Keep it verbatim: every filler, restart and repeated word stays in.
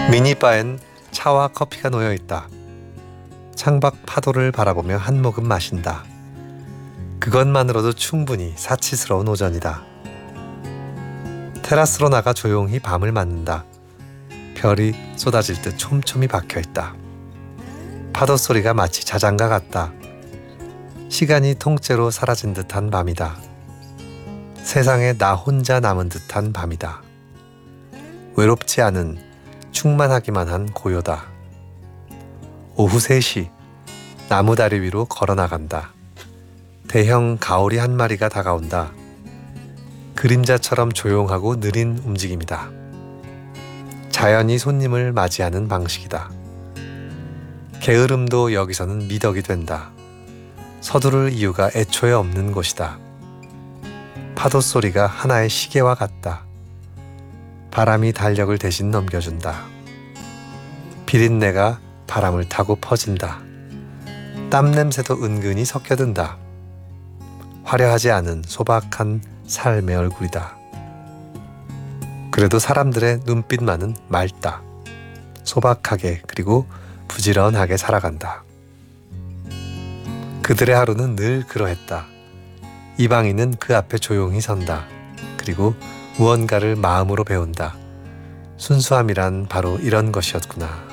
미니바엔 차와 커피가 놓여 있다. 창밖 파도를 바라보며 한 모금 마신다. 그것만으로도 충분히 사치스러운 오전이다. 테라스로 나가 조용히 밤을 맞는다. 별이 쏟아질 듯 촘촘히 박혀있다. 파도 소리가 마치 자장가 같다. 시간이 통째로 사라진 듯한 밤이다. 세상에 나 혼자 남은 듯한 밤이다. 외롭지 않은 충만하기만 한 고요다. 오후 세 시 나무다리 위로 걸어나간다. 대형 가오리 한 마리가 다가온다. 그림자처럼 조용하고 느린 움직임이다. 자연이 손님을 맞이하는 방식이다. 게으름도 여기서는 미덕이 된다. 서두를 이유가 애초에 없는 곳이다. 파도 소리가 하나의 시계와 같다. 바람이 달력을 대신 넘겨준다. 비린내가 바람을 타고 퍼진다. 땀 냄새도 은근히 섞여든다. 화려하지 않은 소박한 삶의 얼굴이다. 그래도 사람들의 눈빛만은 맑다. 소박하게 그리고 부지런하게 살아간다. 그들의 하루는 늘 그러했다. 이방인은 그 앞에 조용히 선다. 그리고 무언가를 마음으로 배운다. 순수함이란 바로 이런 것이었구나.